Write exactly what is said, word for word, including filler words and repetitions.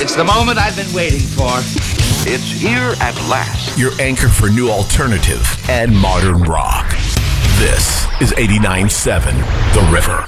It's the moment I've been waiting for. It's here at last. Your anchor for new alternative and modern rock. This is eighty-nine point seven The River.